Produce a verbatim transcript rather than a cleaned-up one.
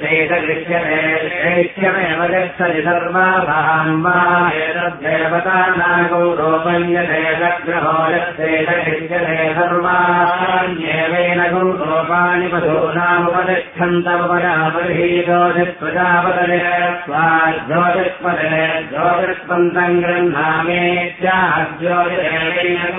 गृह्यते शैत्यमेव गच्छति सर्वाभां वा एतद्देवतानागौ रोपण्यते ग्रहो यस्तेन गृह्यते सर्वाण्येवेन गौ रोपाणि पशूनामुपतिष्ठन्तमुपरापरिहीतोऽधिप्रजापतये स्वाज्योतिष्पदे ज्योतिष्पन्तम् गृह्णामेत्याज्योतिरेवेन